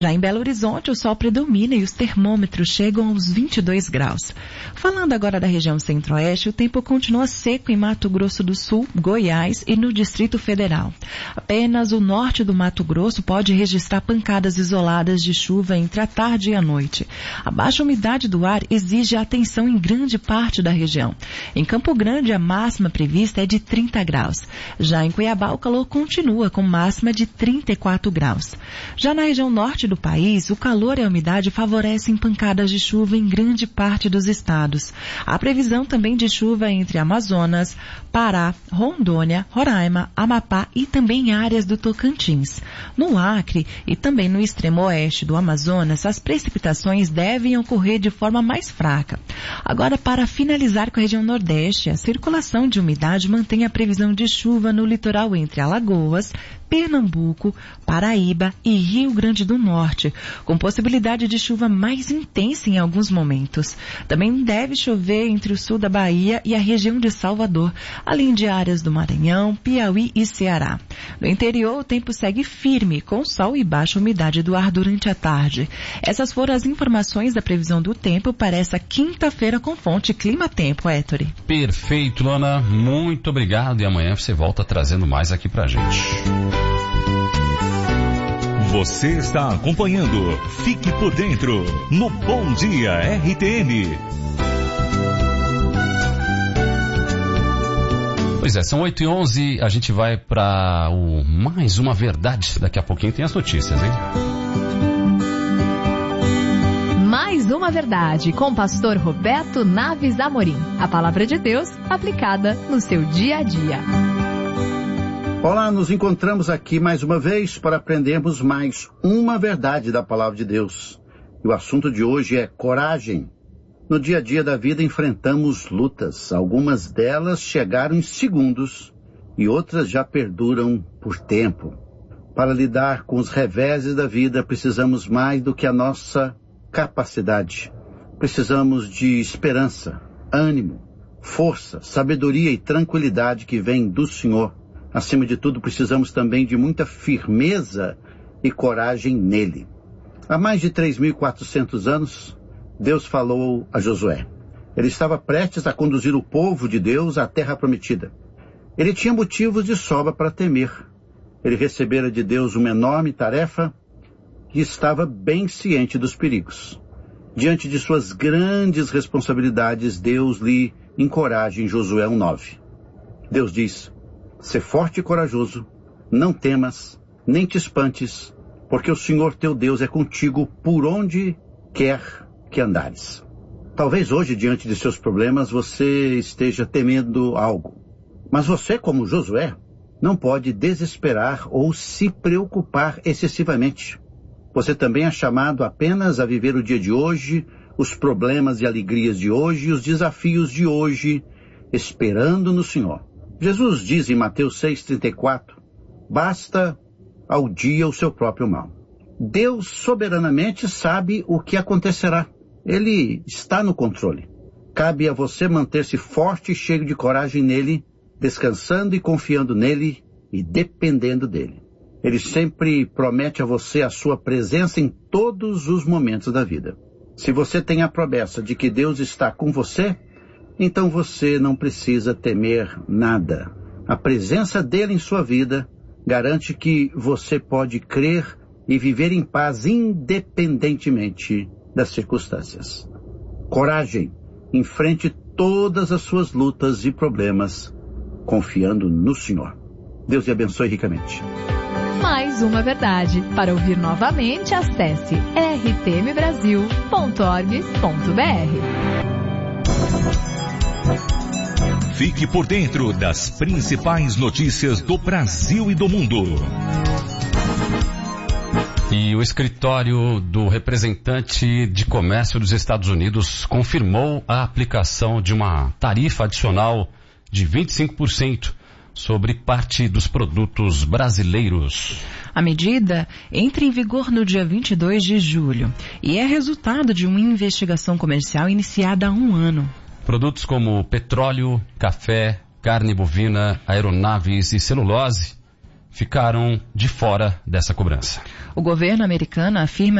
Já em Belo Horizonte, o sol predomina e os termômetros chegam aos 22 graus. Falando agora da região centro-oeste, o tempo continua seco em Mato Grosso do Sul, Goiás e no Distrito Federal. Apenas o norte do Mato Grosso pode registrar pancadas isoladas de chuva entre a tarde e a noite. A baixa umidade do ar exige atenção em grande parte da região. Em Campo Grande, a máxima prevista é de 30 graus. Já em Cuiabá, o calor continua com máxima de 34 graus. Já na região norte do país, o calor e a umidade favorecem pancadas de chuva em grande parte dos estados. Há previsão também de chuva entre Amazonas, Pará, Rondônia, Roraima, Amapá e também áreas do Tocantins. No Acre e também no extremo oeste do Amazonas, as precipitações devem ocorrer de forma mais fraca. Agora, para finalizar com a região nordeste, a circulação de umidade mantém a previsão de chuva no litoral entre Alagoas, Pernambuco, Paraíba e Rio Grande do Norte, com possibilidade de chuva mais intensa em alguns momentos. Também deve chover entre o sul da Bahia e a região de Salvador, além de áreas do Maranhão, Piauí e Ceará. No interior, o tempo segue firme, com sol e baixa umidade do ar durante a tarde. Essas foram as informações da previsão do tempo para essa quinta-feira com fonte Clima Tempo, Héctor. Perfeito, Luana. Muito obrigado. E amanhã você volta trazendo mais aqui pra gente. Você está acompanhando Fique por Dentro no Bom Dia RTM. Pois é, são 8h11, a gente vai para Mais Uma Verdade. Daqui a pouquinho tem as notícias, hein? Mais Uma Verdade, com o pastor Roberto Naves Amorim. A palavra de Deus aplicada no seu dia a dia. Olá, nos encontramos aqui mais uma vez para aprendermos mais uma verdade da palavra de Deus. E o assunto de hoje é coragem. No dia a dia da vida enfrentamos lutas. Algumas delas chegaram em segundos e outras já perduram por tempo. Para lidar com os reveses da vida, precisamos mais do que a nossa capacidade. Precisamos de esperança, ânimo, força, sabedoria e tranquilidade que vem do Senhor. Acima de tudo, precisamos também de muita firmeza e coragem nele. Há mais de 3.400 anos, Deus falou a Josué. Ele estava prestes a conduzir o povo de Deus à terra prometida. Ele tinha motivos de sobra para temer. Ele recebera de Deus uma enorme tarefa e estava bem ciente dos perigos. Diante de suas grandes responsabilidades, Deus lhe encoraja em Josué 1:9. Deus diz: "Sê forte e corajoso, não temas, nem te espantes, porque o Senhor teu Deus é contigo por onde quer que andares." Talvez hoje, diante de seus problemas, você esteja temendo algo. Mas você, como Josué, não pode desesperar ou se preocupar excessivamente. Você também é chamado apenas a viver o dia de hoje, os problemas e alegrias de hoje e os desafios de hoje, esperando no Senhor. Jesus diz em Mateus 6,34, basta ao dia o seu próprio mal. Deus soberanamente sabe o que acontecerá. Ele está no controle. Cabe a você manter-se forte e cheio de coragem nele, descansando e confiando nele e dependendo dele. Ele sempre promete a você a sua presença em todos os momentos da vida. Se você tem a promessa de que Deus está com você, então você não precisa temer nada. A presença dele em sua vida garante que você pode crer e viver em paz independentemente das circunstâncias. Coragem, enfrente todas as suas lutas e problemas, confiando no Senhor. Deus lhe abençoe ricamente. Mais uma verdade. Para ouvir novamente, acesse rtmbrasil.org.br. Fique por dentro das principais notícias do Brasil e do mundo. E o escritório do representante de comércio dos Estados Unidos confirmou a aplicação de uma tarifa adicional de 25% sobre parte dos produtos brasileiros. A medida entra em vigor no dia 22 de julho e é resultado de uma investigação comercial iniciada há 1 ano. Produtos como petróleo, café, carne bovina, aeronaves e celulose ficaram de fora dessa cobrança. O governo americano afirma